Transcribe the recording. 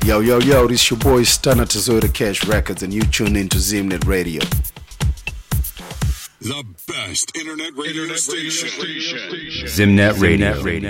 Yo, yo, yo, this your boy Stunner Tezoida Cash Records, and you tune into Zimnet Radio. The best internet radio station. Zimnet Radio.